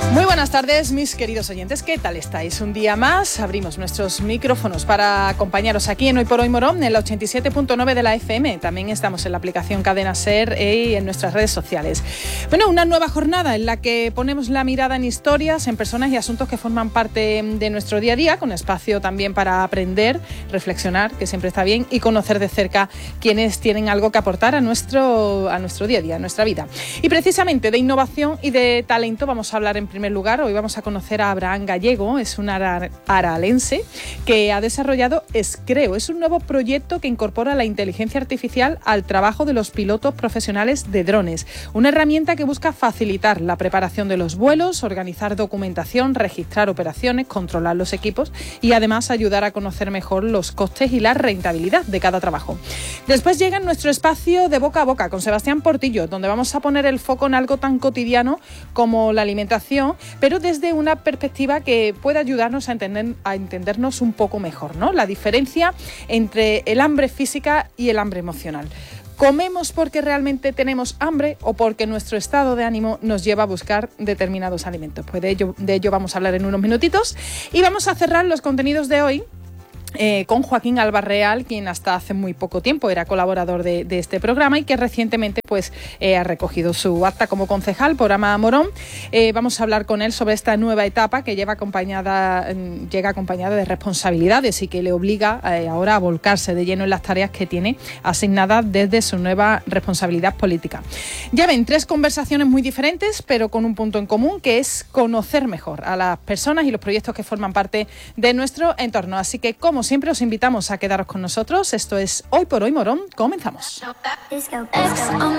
Muy buenas tardes, mis queridos oyentes. ¿Qué tal estáis? Un día más abrimos nuestros micrófonos para acompañaros aquí en Hoy por Hoy Morón, en la 87.9 de la FM. También estamos en la aplicación Cadena Ser y en nuestras redes sociales. Bueno, una nueva jornada en la que ponemos la mirada en historias, en personas y asuntos que forman parte de nuestro día a día, con espacio también para aprender, reflexionar, que siempre está bien, y conocer de cerca quienes tienen algo que aportar a nuestro día a día, a nuestra vida. Y precisamente de innovación y de talento vamos a hablar en primer lugar. Hoy vamos a conocer a Abraham Gallego, es un aralense que ha desarrollado Screo. Es un nuevo proyecto que incorpora la inteligencia artificial al trabajo de los pilotos profesionales de drones. Una herramienta que busca facilitar la preparación de los vuelos, organizar documentación, registrar operaciones, controlar los equipos y además ayudar a conocer mejor los costes y la rentabilidad de cada trabajo. Después llega nuestro espacio de boca a boca con Sebastián Portillo, donde vamos a poner el foco en algo tan cotidiano como la alimentación, pero desde una perspectiva que puede ayudarnos a entendernos un poco mejor, ¿no? La diferencia entre el hambre física y el hambre emocional. ¿Comemos porque realmente tenemos hambre o porque nuestro estado de ánimo nos lleva a buscar determinados alimentos? Pues de ello vamos a hablar en unos minutitos y vamos a cerrar los contenidos de hoy con Joaquín Albarreal, quien hasta hace muy poco tiempo era colaborador de este programa y que recientemente ha recogido su acta como concejal por Ama Morón. Vamos a hablar con él sobre esta nueva etapa que llega acompañada de responsabilidades y que le obliga ahora a volcarse de lleno en las tareas que tiene asignadas desde su nueva responsabilidad política. Ya ven, 3 conversaciones muy diferentes, pero con un punto en común, que es conocer mejor a las personas y los proyectos que forman parte de nuestro entorno. Así que, como siempre, os invitamos a quedaros con nosotros. Esto es Hoy por Hoy Morón. Comenzamos.